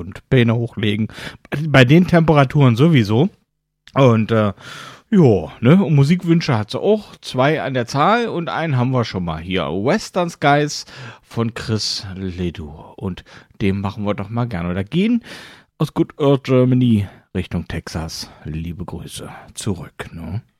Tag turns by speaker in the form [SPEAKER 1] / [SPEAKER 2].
[SPEAKER 1] und Beine hochlegen. Bei den Temperaturen sowieso. Und und Musikwünsche hat sie auch 2 an der Zahl und einen haben wir schon mal hier. Western Skies von Chris Ledoux. Und dem machen wir doch mal gerne. Oder gehen aus Good Old Germany Richtung Texas. Liebe Grüße zurück. Ne?